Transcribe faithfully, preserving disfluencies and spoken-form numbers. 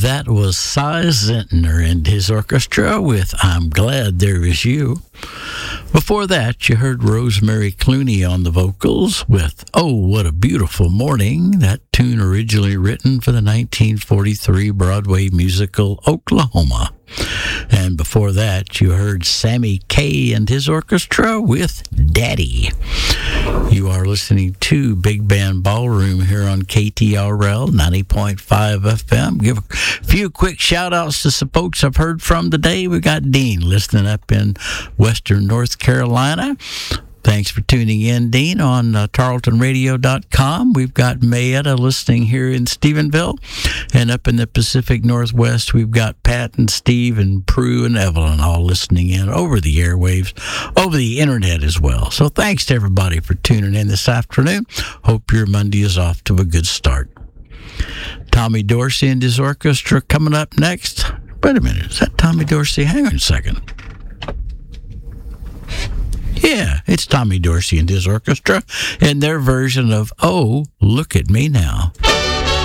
That was Cy Zentner and his orchestra with I'm Glad There Is You. Before that, you heard Rosemary Clooney on the vocals with Oh, What a Beautiful Morning, that tune originally written for the nineteen forty-three Broadway musical Oklahoma. And before that, you heard Sammy Kaye and his orchestra with Daddy. You are listening to Big Band Ballroom here on K T R L ninety point five F M. Give a few quick shout-outs to some folks I've heard from today. We got Dean listening up in western North Carolina. Thanks for tuning in, Dean, on uh, tarleton radio dot com. We've got Mayetta listening here in Stephenville. And up in the Pacific Northwest, we've got Pat and Steve and Prue and Evelyn all listening in over the airwaves, over the internet as well. So thanks to everybody for tuning in this afternoon. Hope your Monday is off to a good start. Tommy Dorsey and his orchestra coming up next. Wait a minute, is that Tommy Dorsey? Hang on a second. Yeah, it's Tommy Dorsey and his orchestra and their version of Oh, Look at Me Now.